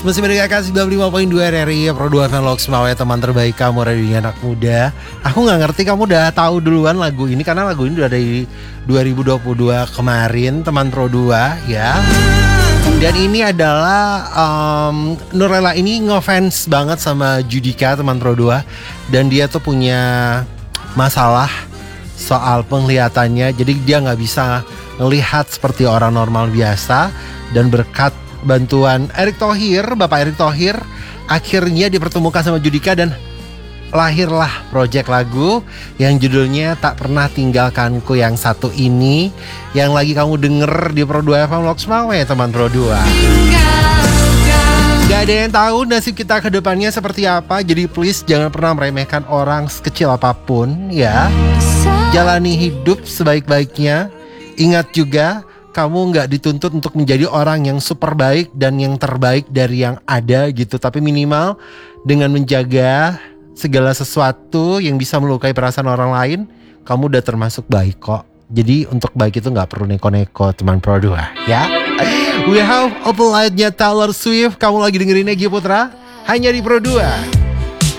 Masih mendengarkan 95.2 RRI Pro 2 Vlog Semawai, teman terbaik kamu radionya anak muda. Aku gak ngerti kamu udah tahu duluan lagu ini, karena lagu ini udah dari 2022 kemarin, teman Pro 2 ya. Dan ini adalah Nurlela ini ngefans banget sama Judika, teman Pro 2. Dan dia tuh punya masalah soal penglihatannya, jadi dia gak bisa ngelihat seperti orang normal biasa. Dan berkat bantuan Erick Thohir, Bapak Erick Thohir, akhirnya dipertemukan sama Judika dan lahirlah project lagu yang judulnya Tak Pernah Tinggalkanku yang satu ini, yang lagi kamu denger di Pro 2 FM Vlog Semawai, teman Pro 2. Gak ada yang tahu nasib kita ke depannya seperti apa, jadi please jangan pernah meremehkan orang sekecil apapun ya. Jalani hidup sebaik-baiknya. Ingat juga, kamu gak dituntut untuk menjadi orang yang super baik dan yang terbaik dari yang ada gitu. Tapi minimal dengan menjaga segala sesuatu yang bisa melukai perasaan orang lain, kamu udah termasuk baik kok. Jadi untuk baik itu gak perlu neko-neko, teman Pro 2 ya. We have Open Light-nya Taylor Swift. Kamu lagi dengerin Egy Putra hanya di Pro 2.